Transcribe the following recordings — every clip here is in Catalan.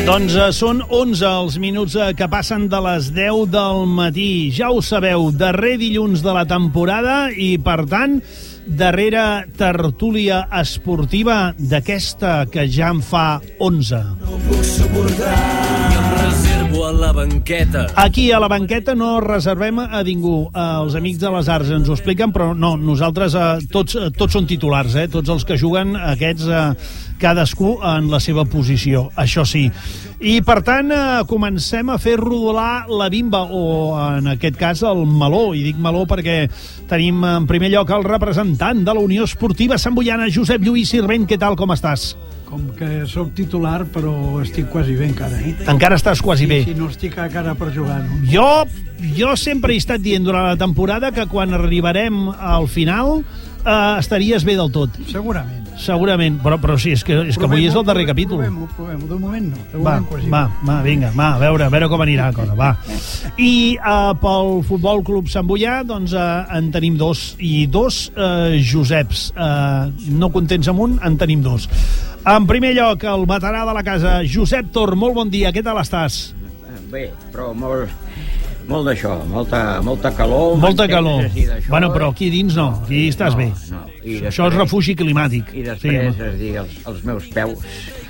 Doncs són 11 els minuts que passen de les 10 del matí. Ja ho sabeu, darrer dilluns de la temporada i, per tant, darrera tertúlia esportiva d'aquesta que ja en fa 11. No puc suportar i em reservo a la banqueta. Aquí, a la banqueta, no reservem a ningú. Els amics de les arts ens ho expliquen, però no, nosaltres tots són titulars, tots els que juguen, aquests cadascú en la seva posició, això sí. I, per tant, comencem a fer rodolar la bimba, o, en aquest cas, el meló. I dic meló perquè tenim, en primer lloc, el representant de la Unió Esportiva Santboiana, Josep Lluís Sirvent. Què tal, com estàs? Com que sóc titular, però estic quasi bé encara, Encara estàs quasi bé? Sí, no estic encara per jugar, no? Jo sempre he estat dient durant la temporada que quan arribarem al final estaries bé del tot. Segurament, però sí, és que avui és el darrer capítol. Provem-ho, de moment no. Va, vinga, a veure com anirà la cosa, va. I pel Futbol Club Santboià, doncs en tenim dos, i dos Joseps. No contents amb un, en tenim dos. En primer lloc, el veterà de la casa, Josep Tor, molt bon dia, què tal estàs? Bé, però molt d'això, molta calor. Molta calor. Bueno, però aquí dins no, aquí estàs bé. No. Això és refugi climàtic. I després, els meus peus...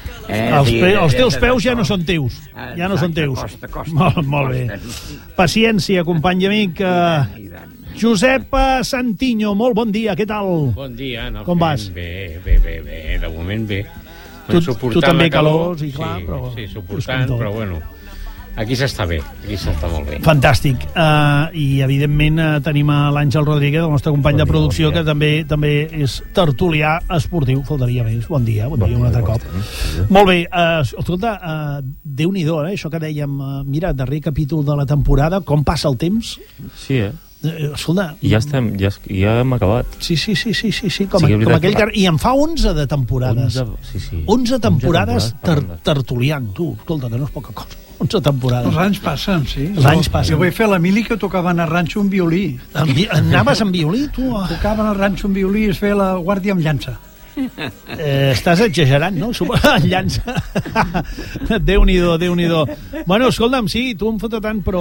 Els teus peus ja no són teus. Ja no són teus. Costa. Molt bé. Paciència, company i amic. Josep Santinho, molt bon dia, què tal? Bon dia. Com vas? Bé, de moment bé. Tu també calor, sí, clar. Sí, suportant, però bueno... Aquí s'està bé, aquí s'està molt bé. Fantàstic. I, evidentment, tenim a l'Àngel Rodríguez, el nostre company de producció, que també és tertulià esportiu. Faltaria més. Bon dia, un altre cop. Molt bé. Escolta, Déu-n'hi-do, això que dèiem, mira, darrer capítol de la temporada, com passa el temps? Sí, Escolta... Ja hem acabat. Sí, com aquell que... I en fa 11 de temporades. 11 temporades tertuliant, tu. Escolta, que no és poca cosa. 11 temporades. Els anys passen, sí. Jo vaig fer l'Emili que tocava en el ranxo un violí. Anaves amb violí, tu? Tocava en el ranxo un violí i es feia la guàrdia amb llança. Estàs exagerant, no? Llança. Déu-n'hi-do. Bueno, escolta'm, sí, tu em foto tant, però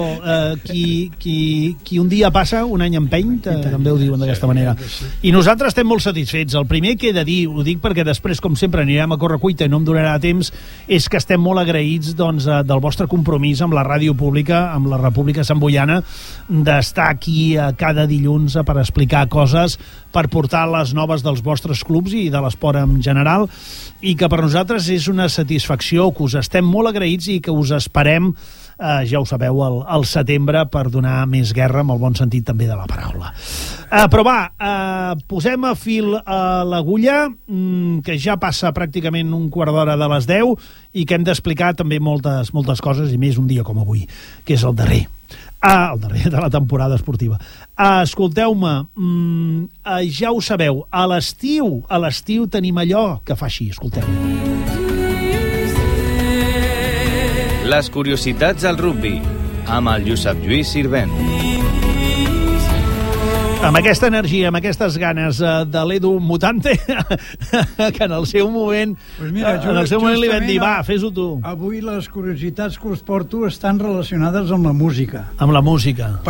qui un dia passa, un any empeny, també ho diuen d'aquesta manera. I nosaltres estem molt satisfets. El primer que he de dir, ho dic perquè després, com sempre, anirem a correcuita i no em donarà temps, és que estem molt agraïts del vostre compromís amb la ràdio pública, amb la República Santboiana, d'estar aquí cada dilluns per explicar coses, per portar les noves dels vostres clubs i de l'esport en general, i que per nosaltres és una satisfacció, que us estem molt agraïts i que us esperem, ja ho sabeu, al setembre, per donar més guerra, amb el bon sentit també de la paraula. Però va, posem a fil a l'agulla, que ja passa pràcticament un quart d'hora de les 10 i que hem d'explicar també moltes coses, i més un dia com avui, que és el darrer de la temporada esportiva. Escolteu-me, ja ho sabeu, a l'estiu tenim allò que fa així, escolteu. Les curiositats del rugbi, amb el Josep Lluís Sirvent. Amb aquesta energia, amb aquestes ganes de l'Edu Mutante, que en el seu moment li vam dir, va, fes-ho tu. Avui les curiositats que us porto estan relacionades amb la música. Amb la música.